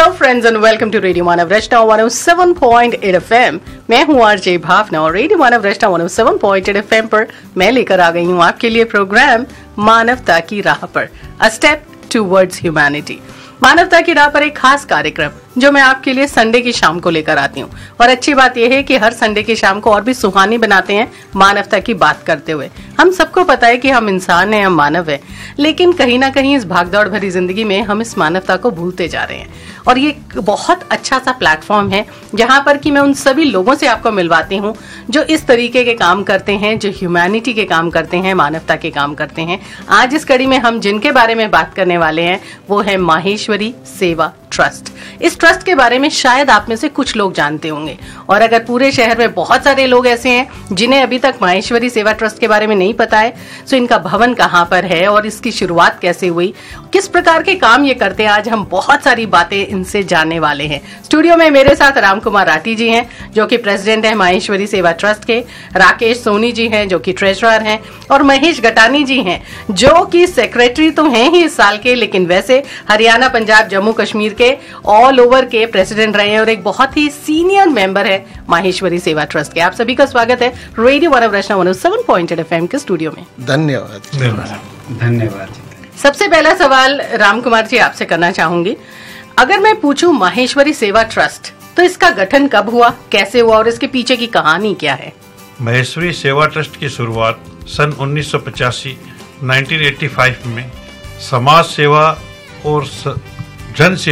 Hello friends and welcome to radio Manav Rachna 107.8 FM. मैं हूं RJ भावना और radio मानव रचना 107.8 FM पर मैं लेकर आ गई हूं आपके लिए प्रोग्राम मानवता की राह पर, अ स्टेप टुवर्ड्स ह्यूमैनिटी। मानवता की राह पर एक खास कार्यक्रम जो मैं आपके लिए संडे की शाम को लेकर आती हूँ। और अच्छी बात यह है कि हर संडे की शाम को और भी सुहानी बनाते हैं मानवता की बात करते हुए। हम सबको पता है कि हम इंसान हैं, हम मानव हैं, लेकिन कहीं ना कहीं इस भागदौड़ भरी जिंदगी में हम इस मानवता को भूलते जा रहे हैं। और ये बहुत अच्छा सा प्लेटफॉर्म है जहाँ पर कि मैं उन सभी लोगों से आपको मिलवाती हूँ जो इस तरीके के काम करते हैं, जो ह्यूमैनिटी के काम करते हैं, मानवता के काम करते हैं। आज इस कड़ी में हम जिनके बारे में बात करने वाले हैं वो है माहेश्वरी सेवा ट्रस्ट। इस ट्रस्ट के बारे में शायद आप में से कुछ लोग जानते होंगे, और अगर पूरे शहर में बहुत सारे लोग ऐसे हैं जिन्हें अभी तक माहेश्वरी सेवा ट्रस्ट के बारे में नहीं पता है, तो इनका भवन कहाँ पर है और इसकी शुरुआत कैसे हुई, किस प्रकार के काम ये करते हैं, आज हम बहुत सारी बातें इनसे जानने वाले हैं। स्टूडियो में मेरे साथ राम कुमार राठी जी हैं जो कि प्रेसिडेंट है माहेश्वरी सेवा ट्रस्ट के, राकेश सोनी जी हैं जो कि ट्रेजरर हैं, और महेश गटानी जी हैं जो कि सेक्रेटरी तो हैं ही इस साल के, लेकिन वैसे हरियाणा, पंजाब, जम्मू कश्मीर के ऑल ओवर के प्रेसिडेंट रहे हैं और एक बहुत ही सीनियर मेंबर है माहेश्वरी सेवा ट्रस्ट के। आप सभी का स्वागत है रेडियो मानव रचना 107.8 एफएम के स्टूडियो में। धन्यवाद। सबसे पहला सवाल राम कुमार जी आपसे करना चाहूंगी। अगर मैं पूछूं माहेश्वरी सेवा ट्रस्ट, तो इसका गठन कब हुआ, कैसे हुआ और इसके पीछे की कहानी क्या है? माहेश्वरी सेवा ट्रस्ट की शुरुआत सन 1985 में समाज सेवा और जन सेवा